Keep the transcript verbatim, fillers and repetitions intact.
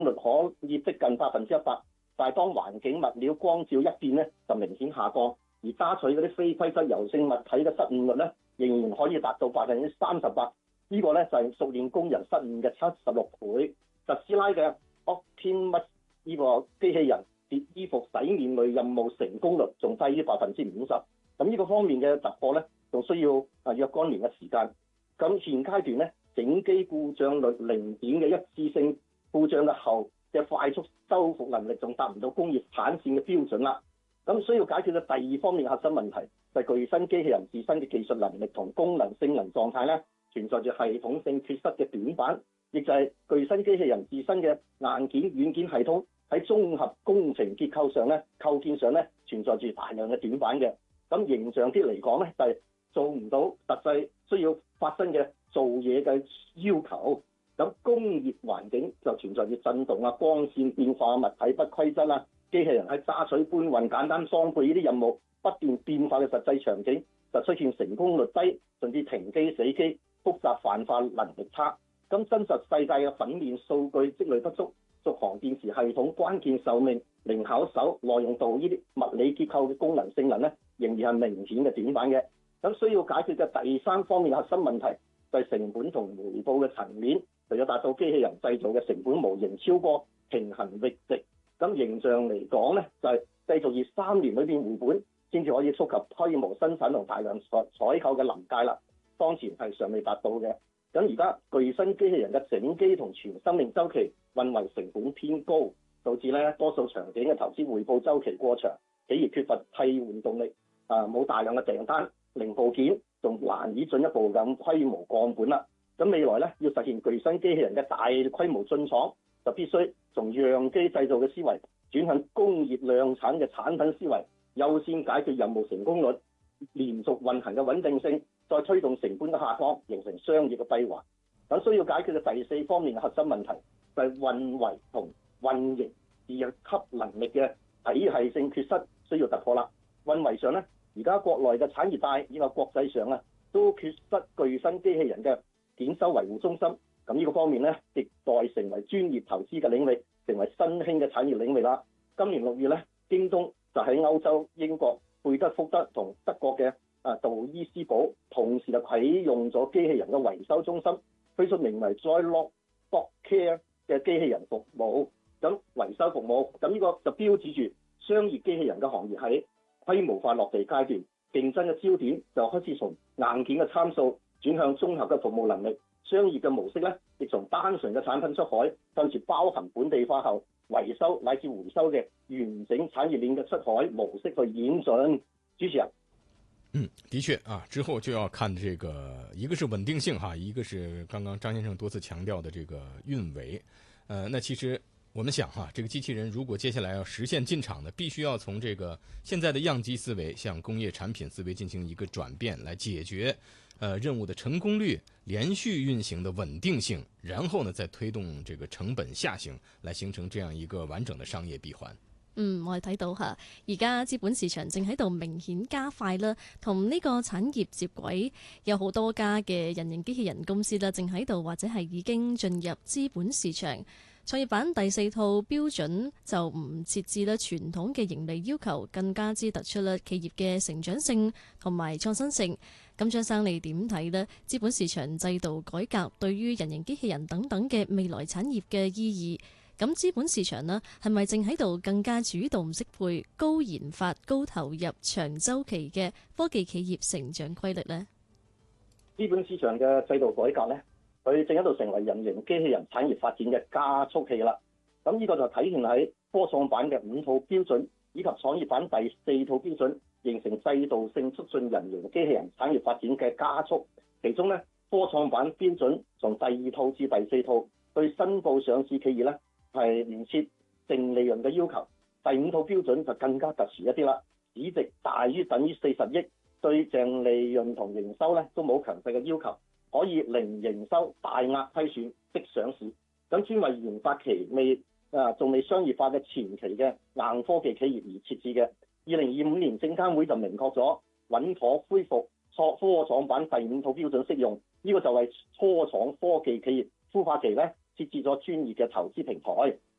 率可以逼近百分之一百，但係當環境物料光照一變咧，就明顯下降。而加取嗰啲非規則油性物體嘅失誤率咧，仍然可以達到百分之三十八。呢個咧就係熟練工人失誤嘅七十六倍。特斯拉嘅 Optimus 呢個機器人疊衣服洗面類任務成功率仲低於百分之五十。咁呢個方面嘅突破咧，仲需要啊若干年嘅時間。咁現階段咧，整機故障率零點嘅一致性故障嘅後嘅快速修復能力仲達唔到工業產線嘅標準啦。咁需要解決嘅第二方面核心問題，就係巨新機器人自身嘅技術能力同功能性能狀態咧，存在住系統性缺失嘅短板，亦就係巨新機器人自身嘅硬件、軟件系統喺綜合工程結構上咧、構建上咧，存在住大量嘅短板嘅。咁形象啲嚟講咧，就係做唔到實際需要發生嘅做嘢嘅要求。咁工業環境就存在住震動啊、光線變化、物體不規則啦。機器人喺揸取搬運、簡單裝配呢啲任務不斷變化嘅實際場景，就出現成功率低，甚至停機死機、複雜泛化能力差。咁真實世界嘅粉面數據積累不足，續航電池系統關鍵壽命、零巧手、耐用度呢啲物理結構嘅功能性能咧，仍然係明顯嘅短板嘅。咁需要解決嘅第三方面嘅核心問題，就係成本同回報嘅層面，就要達到機器人製造嘅成本模型超過平衡閾值。咁形象嚟講咧，就係、是、製造業三年裏邊回本，先至可以觸及規模生產同大量採採購嘅臨界啦。當前係尚未達到嘅。咁而家巨新機器人嘅整機同全生命周期運維成本偏高，導致咧多數場景嘅投資回報周期過長，企業缺乏替換動力，啊冇大量嘅訂單，零部件仲難以進一步咁規模降本啦。咁未來咧要實現巨新機器人嘅大規模進廠，就必須從樣機製造嘅思維轉向工業量產嘅產品思維，優先解決任務成功率、連續運行嘅穩定性，再推動成本嘅下降，形成商業嘅閉環。咁需要解決嘅第四方面嘅核心問題，就係運維同運營自吸能力嘅體系性缺失，需要突破啦。運維上咧，而家國內嘅產業帶以及國際上啊，都缺失巨新機器人嘅檢修維護中心。咁呢個方面咧，亟待成為專業投資嘅領域，成為新興嘅產業領域啦。今年六月咧，京東就喺歐洲、英國、貝德福德同德國嘅啊杜伊斯堡，同時就啟用咗機器人嘅維修中心，推出名為 Joylock Dog Care 嘅機器人服務，咁維修服務，咁呢個就標誌住商業機器人嘅行業喺規模化落地階段，競爭嘅焦點就開始從硬件嘅參數轉向綜合嘅服務能力。商業嘅模式咧，亦從單純嘅產品出海，甚至包含本地化後維修乃至回收嘅完整產業鏈嘅出海模式去演進。主持人， 嗯，的確啊，之後就要看這個，一個是穩定性哈，一個是剛剛張先生多次強調的這個運維。呃，那其實我們想哈，這個機器人如果接下來要實現進場的，必須要從這個現在的樣機思維向工業產品思維進行一個轉變，來解決呃任務的成功率、連續運行的穩定性，然後呢再推動這個成本下行，來形成這樣一個完整的商業閉環。 嗯，我哋睇到吓，而家資本市場正喺度明顯加快啦，同呢個產業接軌，有好多家嘅人形機器人公司啦，正喺度或者係已經進入資本市場。創業板第四套標準就唔設置啦傳統嘅盈利要求，更加之突出啦企業嘅成長性同埋創新性。咁張生你點睇呢？資本市場制度改革對於人形機器人等等嘅未來產業嘅意義？咁資本市場呢，係咪正喺度更加主動適配高研發、高投入、長周期嘅科技企業成長規律呢？ 資本市場嘅制度改革呢，佢正喺度成為人形機器人產業發展嘅加速器啦。咁呢個就體現喺科創板嘅五套標準以及創業板第四套標準，形成制度性促進人形機器人產業發展嘅加速。其中呢，科創板標準從第二套至第四套對申報上市企業呢，係唔設淨利潤嘅要求。第五套標準就更加特殊一啲啦，市值大於等於四十億，對淨利潤同營收咧都冇強制嘅要求，可以零營收大額虧損即上市。咁專為研發期未啊仲未商業化嘅前期嘅硬科技企業而設置嘅。二零二五年證監會就明確咗穩妥恢復創科創板第五套標準適用，呢、這個就為初創科技企業孵化期咧設設置咗專業嘅投資平台，